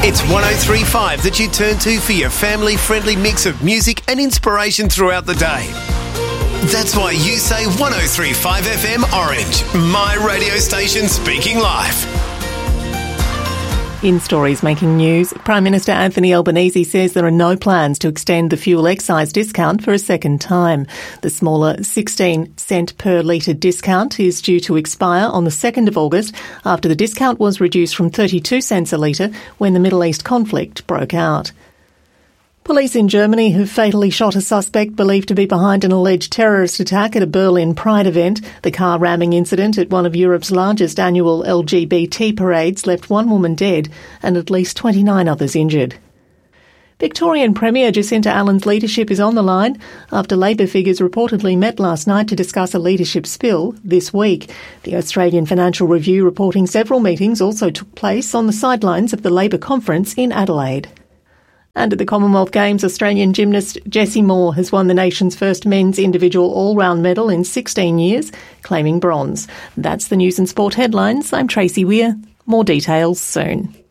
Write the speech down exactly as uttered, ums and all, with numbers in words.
It's one oh three point five that you turn to for your family-friendly mix of music and inspiration throughout the day. That's why you say one oh three point five F M Orange, my radio station speaking life. In stories making news, Prime Minister Anthony Albanese says there are no plans to extend the fuel excise discount for a second time. The smaller sixteen cent per litre discount is due to expire on the second of August after the discount was reduced from thirty-two cents a litre when the Middle East conflict broke out. Police in Germany have fatally shot a suspect believed to be behind an alleged terrorist attack at a Berlin Pride event. The car ramming incident at one of Europe's largest annual L G B T parades left one woman dead and at least twenty-nine others injured. Victorian Premier Jacinta Allen's leadership is on the line after Labor figures reportedly met last night to discuss a leadership spill this week. The Australian Financial Review reporting several meetings also took place on the sidelines of the Labor conference in Adelaide. And at the Commonwealth Games, Australian gymnast Jessie Moore has won the nation's first men's individual all-round medal in sixteen years, claiming bronze. That's the news and sport headlines. I'm Tracy Weir. More details soon.